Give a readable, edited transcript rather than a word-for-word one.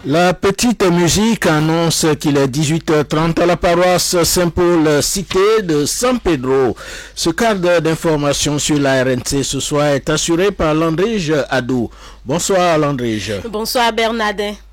La petite musique annonce qu'il est 18h30 à la paroisse Saint-Paul cité de San Pedro. Ce cadre d'information sur la RNC ce soir est assuré par Landrige Adou. Bonsoir Landrige. Bonsoir Bernardin.